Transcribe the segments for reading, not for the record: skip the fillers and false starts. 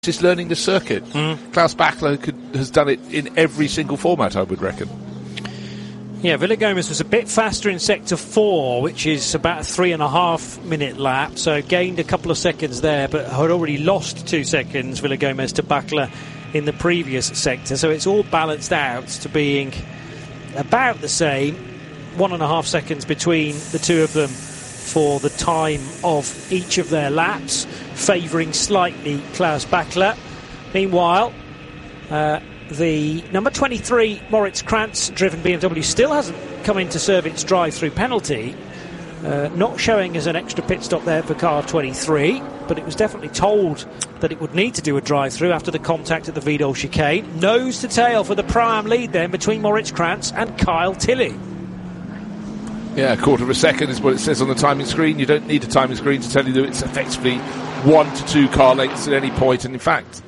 is learning the circuit. Klaus Bachler has done it in every single format, I would reckon. Yeah, Villagomez was a bit faster in Sector 4, which is about a 3.5 minute lap, so gained a couple of seconds there, but had already lost 2 seconds, Villagomez, to Bachler in the previous sector, so it's all balanced out to being about the same, 1.5 seconds between the two of them for the time of each of their laps, favouring slightly Klaus Bachler. Meanwhile, the number 23 Moritz Krantz driven BMW still hasn't come in to serve its drive-through penalty, not showing as an extra pit stop there for car 23, but it was definitely told that it would need to do a drive-through after the contact at the Wiedel chicane. Nose to tail for the Pro-Am lead then between Moritz Krantz and Kyle Tilley. Yeah, a quarter of a second is what it says on the timing screen. You don't need a timing screen to tell you that it's effectively 1 to 2 car lengths at any point. And in fact,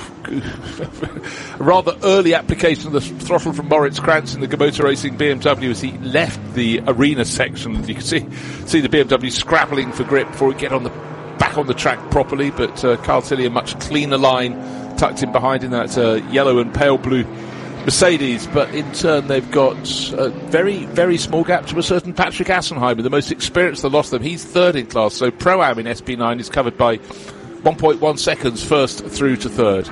a rather early application of the throttle from Moritz Krantz in the Motor Racing BMW as he left the arena section. You can see the BMW scrabbling for grip before it get back on the track properly. But Kyle Tilley, a much cleaner line tucked in behind in that yellow and pale blue Mercedes, but in turn they've got a very, very small gap to a certain Patrick Assenheimer, the most experienced that lost them. He's third in class, so Pro-Am in SP9 is covered by 1.1 seconds first through to third.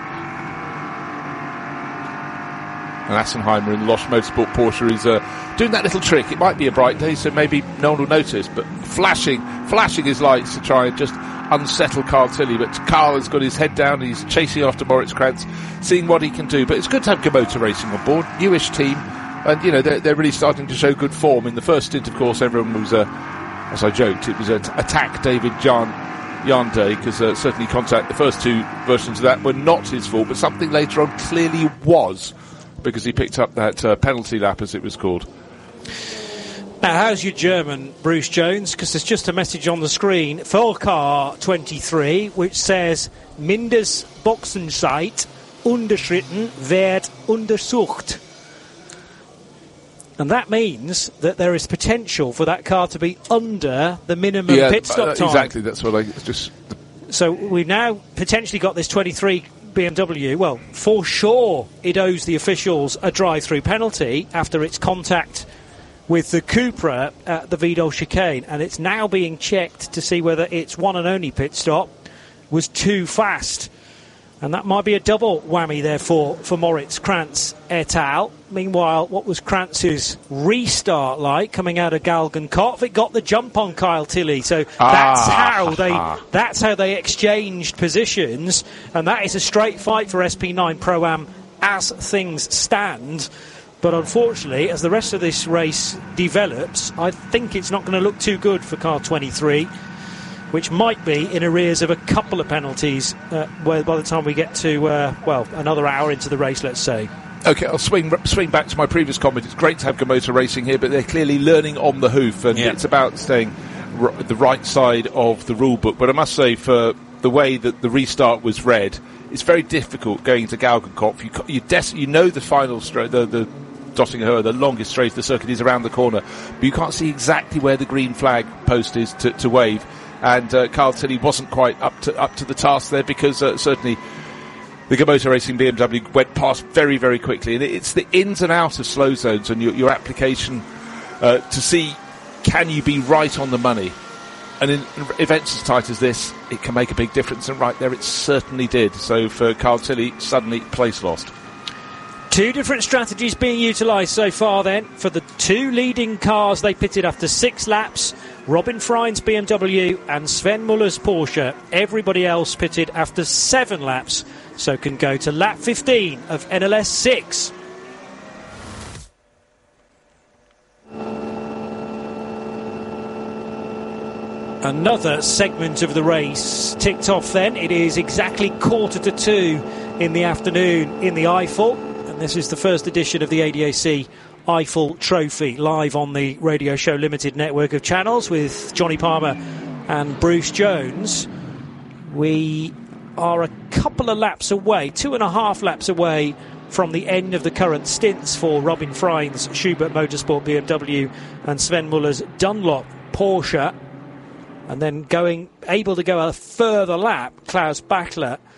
And Assenheimer in the Losch Motorsport Porsche is doing that little trick. It might be a bright day, so maybe no one will notice, but flashing his lights to try and just unsettle Kyle Tilley. But Kyle has got his head down, he's chasing after Moritz Krantz, seeing what he can do. But it's good to have Motor Racing on board, newish team, and they're really starting to show good form. In the first stint, of course, everyone was, as I joked, it was an attack David Yarn Day, because certainly the first 2 versions of that were not his fault, but something later on clearly was, because he picked up that penalty lap, as it was called. Now, how's your German, Bruce Jones? Because there's just a message on the screen for car 23, which says, Mindestboxenzeit unterschritten wird untersucht. And that means that there is potential for that car to be under the minimum pit stop time. Exactly, that's what I just... So we've now potentially got this 23 BMW. Well, for sure it owes the officials a drive-through penalty after its contact with the Cupra at the Wiedel chicane, and it's now being checked to see whether its one and only pit stop was too fast. And that might be a double whammy, therefore, for Moritz Krantz et al. Meanwhile, what was Krantz's restart like coming out of Galgenkopf? It got the jump on Kyle Tilley, so that's how they exchanged positions, and that is a straight fight for SP9 Pro-Am as things stand. But unfortunately, as the rest of this race develops, I think it's not going to look too good for car 23, which might be in arrears of a couple of penalties by the time we get to, another hour into the race, let's say. OK, I'll swing back to my previous comment. It's great to have Motor Racing here, but they're clearly learning on the hoof, and it's about staying the right side of the rule book. But I must say, for the way that the restart was read, it's very difficult going to Galgenkopf. You know the final straight, the Dottinger, the longest straight of the circuit is around the corner, but you can't see exactly where the green flag post is to wave. And Kyle Tilley wasn't quite up to the task there, because certainly the Motor Racing BMW went past very, very quickly. And it's the ins and outs of slow zones and your application to see, can you be right on the money? And in events as tight as this, it can make a big difference. And right there, it certainly did. So for Kyle Tilley, suddenly place lost. 2 different strategies being utilised so far then for the 2 leading cars. They pitted after 6 laps. Robin Freins BMW and Sven Muller's Porsche. Everybody else pitted after 7 laps, so can go to lap 15 of NLS 6. Another segment of the race ticked off then. It is exactly 1:45 in the afternoon in the Eifel. And this is the first edition of the ADAC Eifel Trophy, live on the Radio Show Limited network of channels with Johnny Palmer and Bruce Jones. We are a couple of laps away, 2.5 laps away from the end of the current stints for Robin Freins' Schubert Motorsport BMW and Sven Muller's Dunlop Porsche. And then able to go a further lap, Klaus Bachler